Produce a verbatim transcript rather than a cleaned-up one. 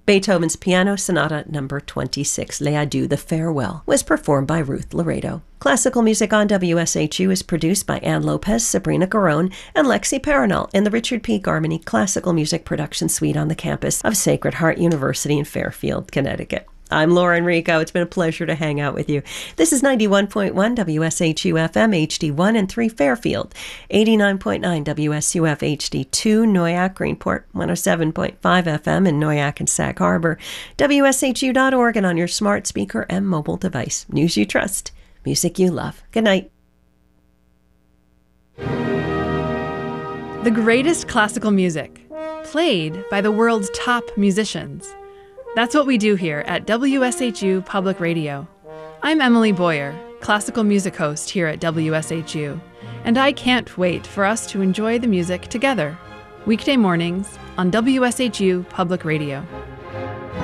Beethoven's Piano Sonata number twenty-six, Les Adieux, The Farewell, was performed by Ruth Laredo. Classical music on W S H U is produced by Ann Lopez, Sabrina Garone, and Lexi Paranol in the Richard P. Garmany Classical Music Production Suite on the campus of Sacred Heart University in Fairfield, Connecticut. I'm Laura Enrico. It's been a pleasure to hang out with you. This is ninety-one point one W S H U F M H D one and three Fairfield, eighty-nine point nine W S U F H D two Noyak Greenport, one oh seven point five F M in Noyak and Sag Harbor, W S H U dot org, and on your smart speaker and mobile device. News you trust, music you love. Good night. The greatest classical music, played by the world's top musicians. That's what we do here at W S H U Public Radio. I'm Emily Boyer, classical music host here at W S H U, and I can't wait for us to enjoy the music together, weekday mornings on W S H U Public Radio.